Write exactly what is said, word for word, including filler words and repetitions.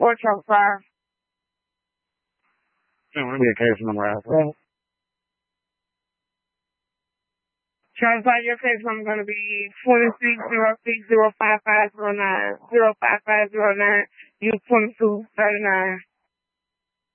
Or truck five. It would be a case number after. Try to find your case number going to be twenty-six zero six zero five five zero nine zero five five zero nine. You twenty-two thirty-nine.